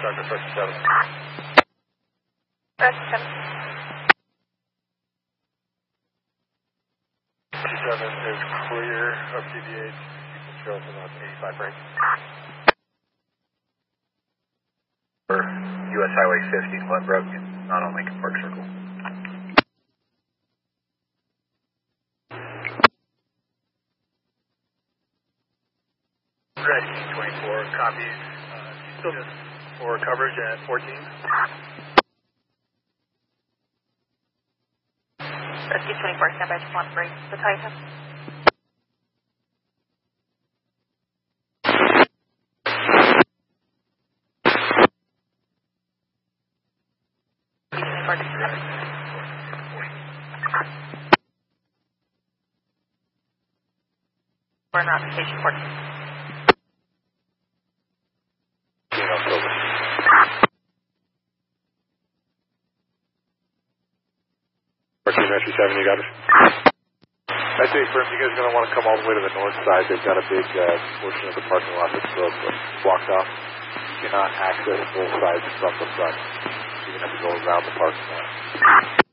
Dr. 37. 37. 37 is clear of DBH. You can show us about 85 break. For US Highway 50, Glenbrook, not on Lincoln Park Circle. Red 24 copies. Still just for coverage at 14. Rescue 24, stand by, just want to bring the Titan. We're not on station 14. In October. Rescue 7, you got it? I think, Grim, you guys are going to want to come all the way to the north side. They've got a big portion of the parking lot that's blocked off. You cannot access both sides from the front. You're going to have to go around the parking lot.